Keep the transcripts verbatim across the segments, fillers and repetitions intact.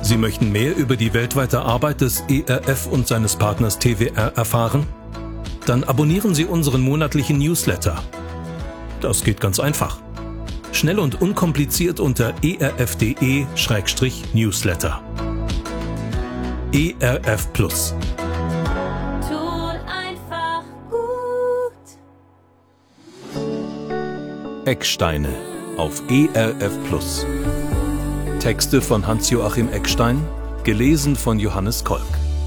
Sie möchten mehr über die weltweite Arbeit des E R F und seines Partners T W R erfahren? Dann abonnieren Sie unseren monatlichen Newsletter. Das geht ganz einfach. Schnell und unkompliziert unter e r f punkt d e slash newsletter. E R F Plus. Tut einfach gut. Ecksteine auf E R F Plus. Texte von Hans-Joachim Eckstein, gelesen von Johannes Kolk.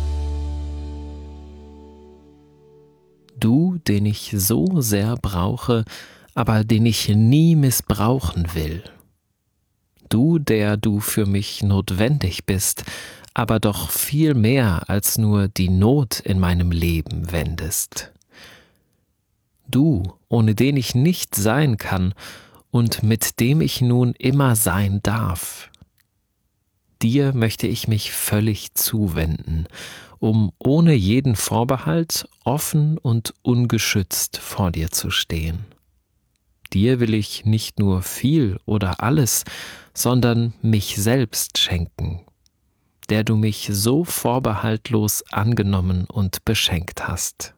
Du, den ich so sehr brauche, aber den ich nie missbrauchen will. Du, der du für mich notwendig bist, aber doch viel mehr als nur die Not in meinem Leben wendest. Du, ohne den ich nicht sein kann und mit dem ich nun immer sein darf. Dir möchte ich mich völlig zuwenden, um ohne jeden Vorbehalt offen und ungeschützt vor dir zu stehen. Dir will ich nicht nur viel oder alles, sondern mich selbst schenken, der du mich so vorbehaltlos angenommen und beschenkt hast.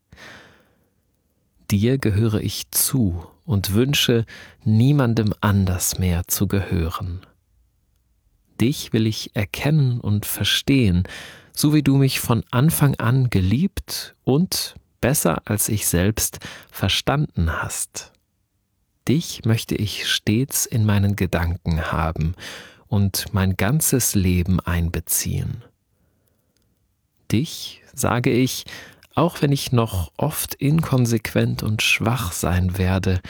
Dir gehöre ich zu und wünsche, niemandem anders mehr zu gehören. Dich will ich erkennen und verstehen, so wie du mich von Anfang an geliebt und, besser als ich selbst, verstanden hast. Dich möchte ich stets in meinen Gedanken haben und mein ganzes Leben einbeziehen. Dich, sage ich, auch wenn ich noch oft inkonsequent und schwach sein werde,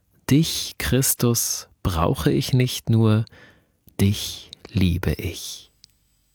dich, Christus, brauche ich nicht nur, dich liebe ich.